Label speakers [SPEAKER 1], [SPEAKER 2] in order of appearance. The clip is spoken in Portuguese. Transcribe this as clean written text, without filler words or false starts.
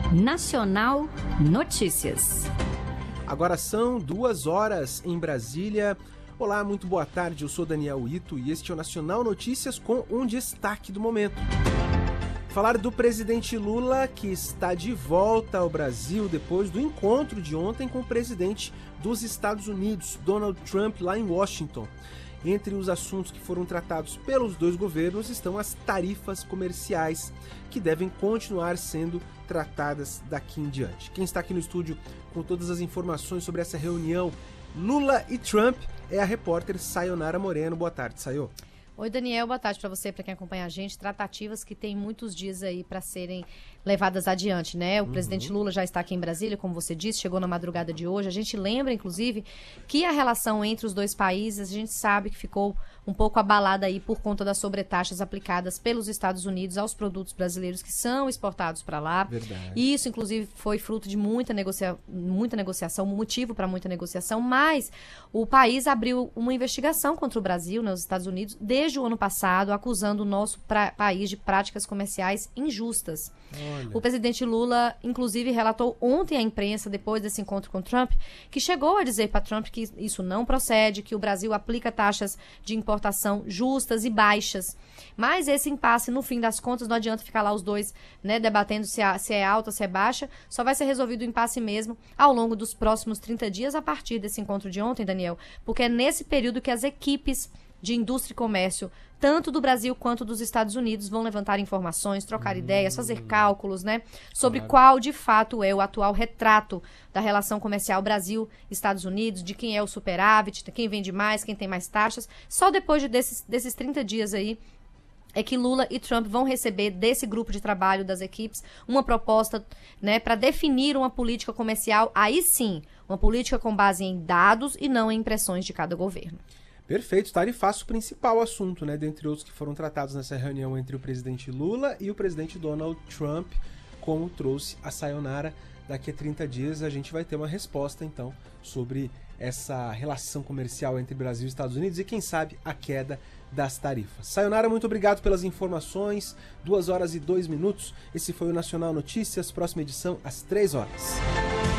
[SPEAKER 1] Nacional Notícias.
[SPEAKER 2] Agora são 2 horas em Brasília. Olá, muito boa tarde, eu sou Daniel Ito e este é o Nacional Notícias com um destaque do momento. Falar do presidente Lula, que está de volta ao Brasil depois do encontro de ontem com o presidente dos Estados Unidos, Donald Trump, lá em Washington. Entre os assuntos que foram tratados pelos dois governos estão as tarifas comerciais, que devem continuar sendo tratadas daqui em diante. Quem está aqui no estúdio com todas as informações sobre essa reunião Lula e Trump é a repórter Sayonara Moreno. Boa tarde, Sayo.
[SPEAKER 3] Oi, Daniel, boa tarde para você, para quem acompanha a gente. Tratativas que tem muitos dias aí para serem levadas adiante, né? O presidente Lula já está aqui em Brasília, como você disse, chegou na madrugada de hoje. A gente lembra, inclusive, que a relação entre os dois países, a gente sabe que ficou um pouco abalada aí por conta das sobretaxas aplicadas pelos Estados Unidos aos produtos brasileiros que são exportados para lá.
[SPEAKER 2] Verdade.
[SPEAKER 3] E isso, inclusive, foi fruto de muita negociação, motivo para muita negociação, mas o país abriu uma investigação contra o Brasil, né, os Estados Unidos, desde o ano passado, acusando o nosso país de práticas comerciais injustas.
[SPEAKER 2] Olha.
[SPEAKER 3] O presidente Lula, inclusive, relatou ontem à imprensa, depois desse encontro com Trump, que chegou a dizer para Trump que isso não procede, que o Brasil aplica taxas de importação justas e baixas. Mas esse impasse, no fim das contas, não adianta ficar lá os dois, né, debatendo se é alta, se é baixa. Só vai ser resolvido o impasse mesmo ao longo dos próximos 30 dias, a partir desse encontro de ontem, Daniel, porque é nesse período que as equipes de indústria e comércio, tanto do Brasil quanto dos Estados Unidos, vão levantar informações, trocar ideias, fazer cálculos, né, sobre qual de fato é o atual retrato da relação comercial Brasil-Estados Unidos, de quem é o superávit, de quem vende mais, quem tem mais taxas. Só depois desses 30 dias aí é que Lula e Trump vão receber desse grupo de trabalho das equipes uma proposta, né, para definir uma política comercial, aí sim, uma política com base em dados e não em impressões de cada governo.
[SPEAKER 2] Perfeito, tarifaço, o principal assunto, né, dentre outros que foram tratados nessa reunião entre o presidente Lula e o presidente Donald Trump, como trouxe a Sayonara. Daqui a 30 dias a gente vai ter uma resposta, então, sobre essa relação comercial entre Brasil e Estados Unidos e, quem sabe, a queda das tarifas. Sayonara, muito obrigado pelas informações. 2 horas e 2 minutos. Esse foi o Nacional Notícias, próxima edição às 3 horas.